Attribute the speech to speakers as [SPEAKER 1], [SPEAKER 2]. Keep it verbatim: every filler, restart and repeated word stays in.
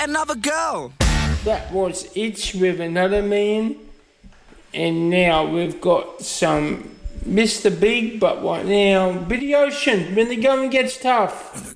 [SPEAKER 1] another girl.
[SPEAKER 2] That was Itch with Another Man. And now we've got some Mister Big, but right now, Billy Ocean, when the going gets tough.